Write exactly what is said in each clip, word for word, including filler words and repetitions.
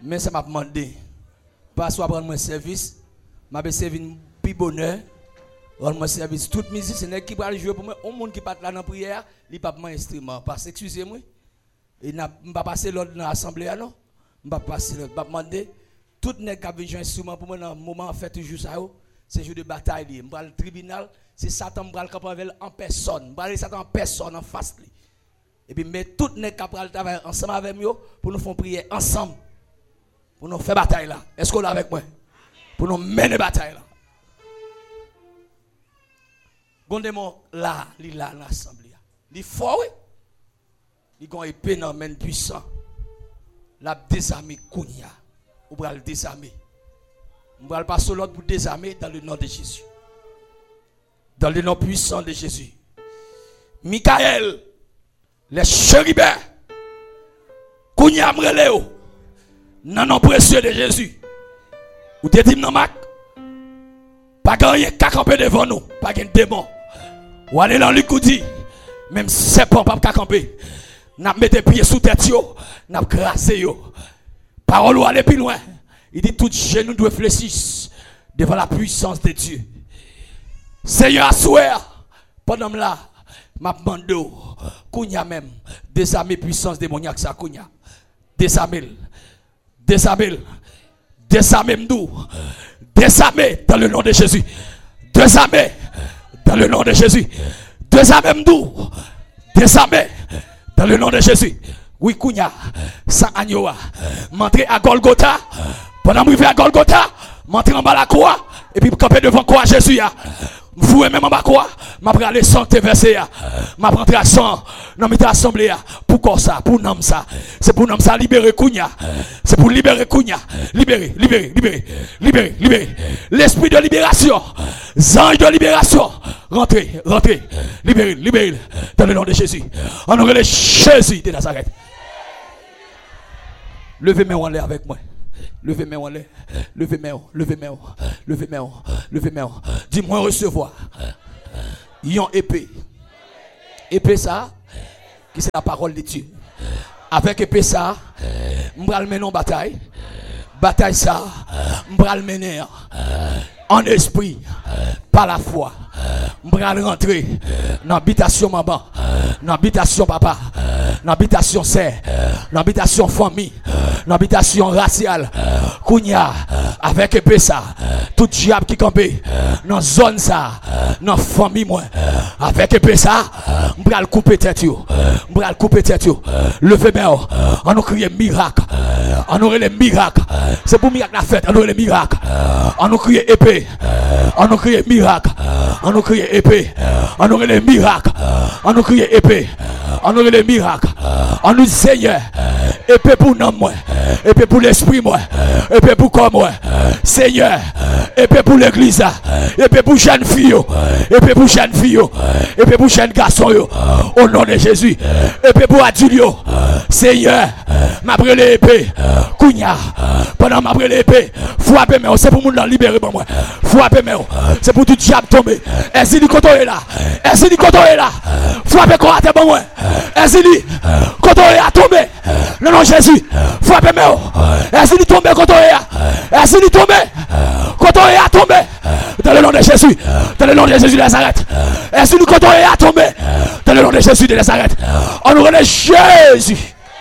Mais ça m'a demandé. Pas soit prendre mon service, m'a servi un plus bonheur. Rendre mon service. Toute musique, c'est qui va jouer pour moi. Un monde qui part là dans la prière, il pas mon instrument. Parce excusez-moi. Et n'a pas passer l'autre dans l'assemblée non. M'a passer l'autre. M'a demandé tout nèg qui a besoin instrument pour moi dans moment en fait toujours ça. C'est jour de bataille. M'pa le tribunal, c'est Satan m'pa camper avec en personne. M'pa le Satan en personne en face lui. Et puis mais tout nèg qui pral travailler ensemble avec moi pour nous faire prier ensemble. Pour nous faire bataille là. Est-ce qu'on est avec moi? Pour nous mener bataille là. Gondemon là, li là dans l'assemblée. Li fort oui. Li gon épée dans main puissant. La désarmer kounya. Ou pral désarmer. On va passer l'autre pour désarmer dans le nom de Jésus. Dans le nom puissant de Jésus. Michael, les chérubins, kounya mreleo, dans le nom précieux de Jésus. Ou te dit non mak, pas gagner qu'à camper devant nous, pas gagner démon. Ou aller dans le dit, même serpent pas qu'à camper. N'a mettre pied sous tête yo, n'a crasé yo. Parole ou aller plus loin. Il dit tout genou doit fléchir devant la puissance de Dieu. Seigneur, assoir pendant là, m'a demandé kounya même désarmer puissance démoniaque ça kounya. Désarmer. Désarmer. Désarmer m'dou. Désarmer dans le nom de Jésus. Désarmer dans le nom de Jésus. Désarmer m'dou. Désarmer dans le nom de Jésus. Oui, kounya, sans agneau, m'entrer à Golgotha. Pendant que je vais à Golgotha, m'entrer en bas la croix. Et puis camper devant quoi Jésus. Vous même en bas quoi? M'a pris aller sang te verser. M'a pris à sang. Non, mais assemblée. Pourquoi ça? Pour nom ça. C'est pour nom ça libérer kounya. C'est pour libérer kounya. Libérer, libérer, libérer, libérer, libérer. L'esprit de libération. Ange de libération. Rentrez, rentrez. Libérez, libérez. Dans le nom de Jésus. On aurait le Jésus de Nazareth. Levez-moi en l'air avec moi. Levez-moi en l'air. Levez-moi, levez-moi, levez-moi, levez-moi. Dis-moi recevoir. Yon épée. Épée ça, qui c'est la parole de Dieu. Avec épée ça, m'bral mener en bataille. Bataille ça, m'bral mener en esprit, par la foi. M'bral rentrer dans l'habitation maman, dans l'habitation papa, dans l'habitation sœur, dans l'habitation famille, dans l'habitation raciale. Kounya, avec épée ça, tout diable qui campe dans zone ça, dans famille moi, avec épée ça, m'bral couper tête yo, m'bral couper tête yo. Levez-moi, on nous crie miracle, on nous les miracles. C'est pour miracle la fête, on nous les miracles. On nous crie épée, on nous crie miracle, on nous crie épée, on nous les miracles, on nous crie épée, on nous les miracles, on nous Seigneur, épée pour nous moi, épée pour l'esprit moi, épée pour corps moi, Seigneur, épée pour l'église, épée pour jeune fille, épée pour jeune fille, épée pour jeune garçon, au nom de Jésus, épée pour adulte, Seigneur, m'a brûlé l'épée, kounya, pendant m'a brûlé l'épée, frappez moi, c'est pour nous libérer pour moi, frappez moi, c'est pour tout diable tomber, est-ce que quand on est là, est-ce que quand on est là, frappez quoi à moi, est-ce que quand on est là tomber, le nom de Jésus, frappez moi, est-ce que tomber quand on est là, est-ce que tomber, quand on est là tomber, dans le nom de Jésus, dans le nom de Jésus de Nazareth, est-ce que quand on est là tomber, dans le nom de Jésus de Nazareth, on nous remet Jésus.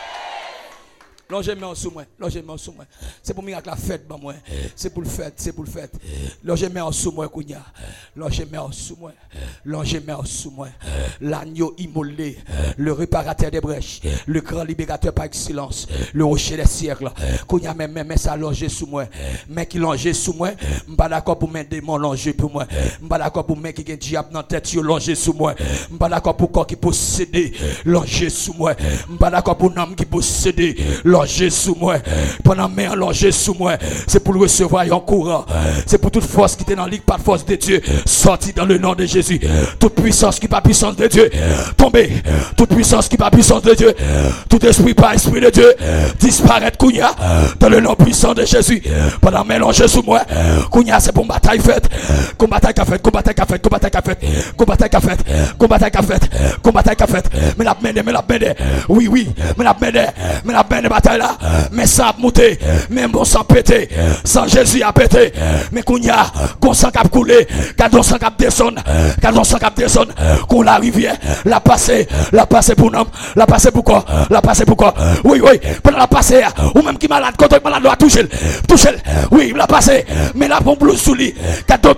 Logement sous moi, logement sous moi. C'est pour miracle la fête pour moi. C'est pour le fête, c'est pour le fête. Logement sous moi kounya. Logement sous moi. Logement sous moi. L'agneau immolé, le réparateur des brèches, le grand libérateur par excellence, le rocher des siècles. Kounya même même ça logé sous moi. Mais qui logé sous moi, m'pas d'accord pour mettre démon logé pour moi. M'pas d'accord pour mettre qui gen diable dans tête yo logé sous moi. M'pas d'accord pour corps qui possédé logé sous moi. M'pas d'accord pour homme qui possédé logé sous moi. Pendant main logé sous moi. C'est pour le recevoir en courant. C'est pour toute force qui est dans la ligue, pas de force de Dieu. Sorti dans le nom de Jésus. Toute puissance qui pas puissance de Dieu. Tombez. Toute puissance qui pas puissance de Dieu. Tout esprit pas esprit de Dieu. Disparaître kounya. Dans le nom puissant de Jésus. Pendant main logé sous moi. Kounya c'est pour bataille faite. Combat qu'a fait. Combat qu'a fait. Combat qu'a fait. Combat qu'a fait. Combat qu'a fait. Combat qu'a fait. Mais la mène, mais la mène. Oui, oui. Mais la mène. Mais la mène. bataille là, mais ça a monté, mais bon sang pété, sans Jésus a pété, mais qu'on y a, qu'on sang cap coulé, quand on sang cap descend, quand on sang cap descend, qu'on la rivière, la passer, la passer pour nous, la passer pour quoi, la passer pour quoi, oui, oui, pendant la passer, ou même qui malade, quand on malade doit toucher, toucher, oui, la passer, mais la pompe sous lui, quand